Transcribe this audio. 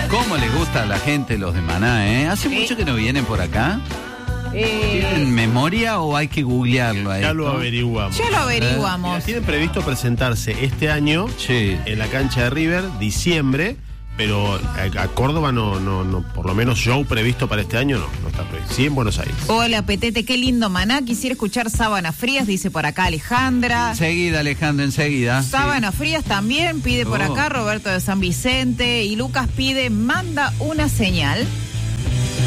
¿Cómo les gusta a la gente los de Maná, Hace mucho que no vienen por acá. ¿Tienen memoria o hay que googlearlo a Ya esto? lo averiguamos. Ya lo averiguamos. Mira, tienen previsto presentarse este año en la cancha de River, diciembre, pero a Córdoba no, por lo menos show previsto para este año no está previsto. Sí, en Buenos Aires. Hola, Petete, qué lindo Maná. Quisiera escuchar Sábanas Frías, dice por acá Alejandra. Enseguida, Alejandra, enseguida. Sábanas Frías también pide por acá Roberto de San Vicente. Y Lucas pide Manda una señal.